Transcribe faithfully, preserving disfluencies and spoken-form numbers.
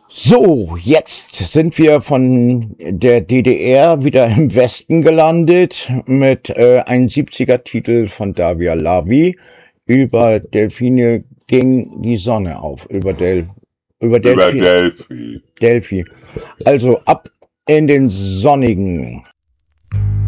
So, jetzt sind wir von der D D R wieder im Westen gelandet mit äh, einem siebziger-Titel von Davia Lavi. Über Delfine ging die Sonne auf. Über, Del über Über Delphi. Delphi. Delphi. Also ab in den sonnigen